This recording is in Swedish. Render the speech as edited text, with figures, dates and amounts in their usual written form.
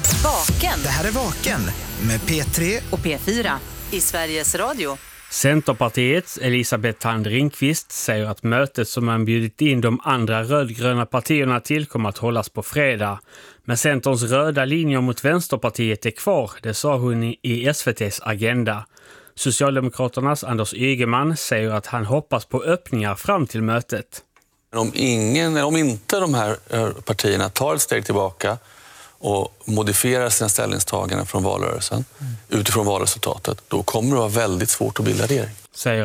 Vaken. Det här är Vaken med P3 och P4 i Sveriges Radio. Centerpartiets Elisabeth Thand Ringqvist säger att mötet som man bjudit in de andra rödgröna partierna till kommer att hållas på fredag. Men Centerns röda linjer mot Vänsterpartiet är kvar, det sa hon i SVT:s Agenda. Socialdemokraternas Anders Ygeman säger att han hoppas på öppningar fram till mötet. Om inte de här partierna tar ett steg tillbaka och modifierar sina ställningstaganden från valrörelsen utifrån valresultatet, då kommer det vara väldigt svårt att bilda regering. Säger